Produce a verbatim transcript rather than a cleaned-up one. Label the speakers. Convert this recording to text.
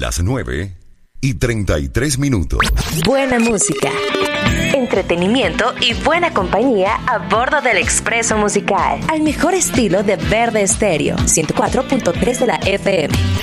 Speaker 1: Las nueve y treinta y tres minutos.
Speaker 2: Buena música, entretenimiento y buena compañía a bordo del Expreso Musical. Al mejor estilo de Verde Estéreo, ciento cuatro punto tres de la F M.